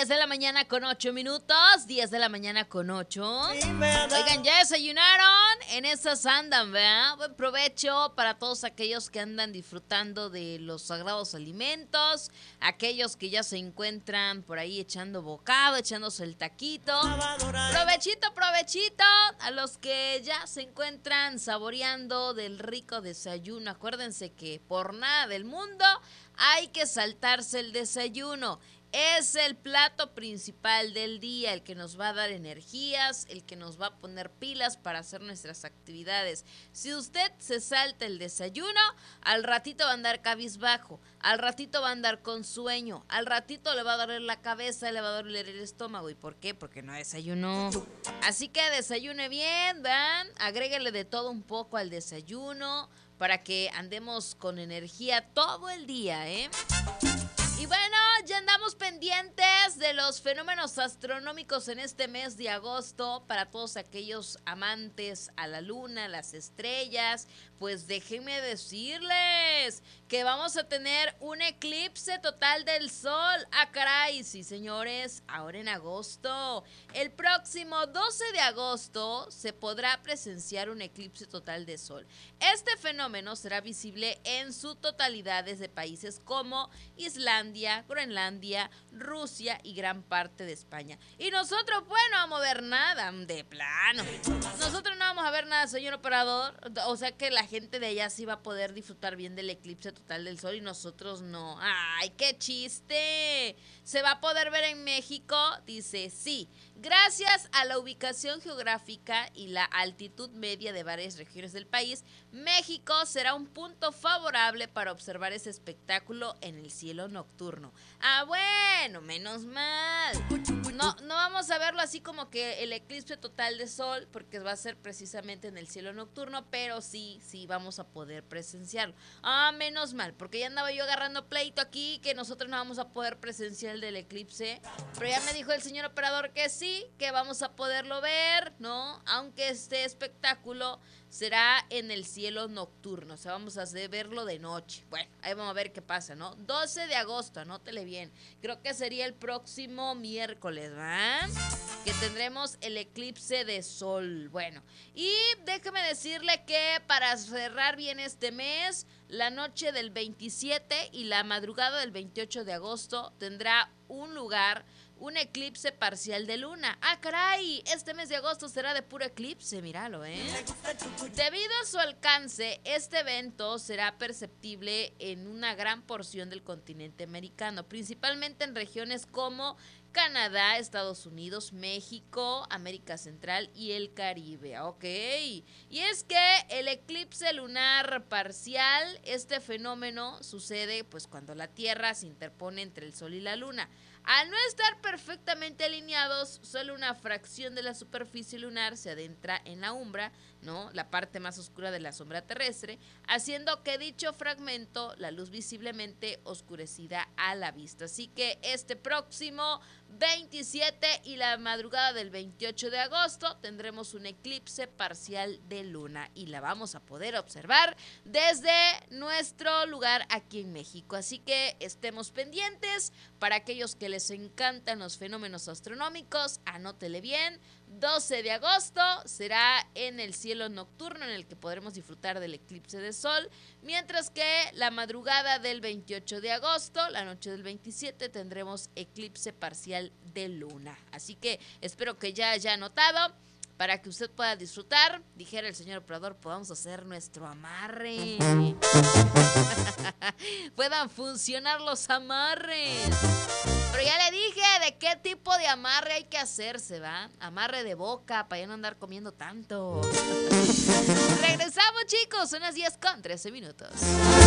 10 de la mañana con 8 minutos, 10 de la mañana con 8. Oigan, ¿ya desayunaron? En esas andan, ¿verdad? Buen provecho para todos aquellos que andan disfrutando de los sagrados alimentos, aquellos que ya se encuentran por ahí echando bocado, echándose el taquito. Provechito, provechito a los que ya se encuentran saboreando del rico desayuno. Acuérdense que por nada del mundo hay que saltarse el desayuno. Es el plato principal del día, el que nos va a dar energías, el que nos va a poner pilas para hacer nuestras actividades. Si usted se salta el desayuno, al ratito va a andar cabizbajo, al ratito va a andar con sueño, al ratito le va a doler la cabeza, le va a doler el estómago. ¿Y por qué? Porque no desayunó. Así que desayune bien, ¿verdad? Agréguele de todo un poco al desayuno para que andemos con energía todo el día, ¿eh? Y bueno, ya andamos pendientes de los fenómenos astronómicos en este mes de agosto. Para todos aquellos amantes a la luna, a las estrellas, pues déjenme decirles que vamos a tener un eclipse total del sol. ¡Ah, caray! Sí, señores, ahora en agosto. El próximo 12 de agosto se podrá presenciar un eclipse total de sol. Este fenómeno será visible en su totalidad desde países como Islandia, Groenlandia, Rusia y gran parte de España. Y nosotros, pues, no vamos a ver nada, de plano. Nosotros no vamos a ver nada, señor operador. O sea que la gente de allá sí va a poder disfrutar bien del eclipse total del sol y nosotros no. ¡Ay, qué chiste! ¿Se va a poder ver en México? Dice, sí. Gracias a la ubicación geográfica y la altitud media de varias regiones del país, México será un punto favorable para observar ese espectáculo en el cielo nocturno. Ah, bueno, menos mal. No vamos a verlo así como que el eclipse total de sol, porque va a ser precisamente en el cielo nocturno, pero sí vamos a poder presenciarlo. Ah, menos mal, porque ya andaba yo agarrando pleito aquí, que nosotros no vamos a poder presenciar el del eclipse, pero ya me dijo el señor operador que sí, que vamos a poderlo ver, ¿no? Aunque este espectáculo será en el cielo nocturno, o sea, vamos a verlo de noche. Bueno, ahí vamos a ver qué pasa, ¿no? 12 de agosto, anótele bien. Creo que sería el próximo miércoles, ¿verdad? Que tendremos el eclipse de sol. Bueno, y déjeme decirle que para cerrar bien este mes, la noche del 27 y la madrugada del 28 de agosto tendrá un eclipse parcial de luna. ¡Ah, caray! Este mes de agosto será de puro eclipse, míralo, ¿eh? Debido a su alcance, este evento será perceptible en una gran porción del continente americano, principalmente en regiones como Canadá, Estados Unidos, México, América Central y el Caribe. Ok. Y es que el eclipse lunar parcial, este fenómeno sucede pues cuando la Tierra se interpone entre el Sol y la Luna. Al no estar perfectamente alineados, solo una fracción de la superficie lunar se adentra en la umbra, ¿no? La parte más oscura de la sombra terrestre, haciendo que dicho fragmento, la luz visiblemente oscurecida a la vista. Así que este próximo 27 y la madrugada del 28 de agosto tendremos un eclipse parcial de luna y la vamos a poder observar desde nuestro lugar aquí en México. Así que estemos pendientes. Para aquellos que les encantan los fenómenos astronómicos, anótele bien, 12 de agosto será en el cielo nocturno en el que podremos disfrutar del eclipse de sol, mientras que la madrugada del 28 de agosto, la noche del 27, tendremos eclipse parcial de luna. Así que espero que ya haya anotado para que usted pueda disfrutar. Dijera el señor operador, podamos hacer nuestro amarre. Puedan funcionar los amarres. Pero ya le dije de qué tipo de amarre hay que hacerse, ¿va? Amarre de boca, para ya no andar comiendo tanto. Regresamos, chicos, son las 10:13.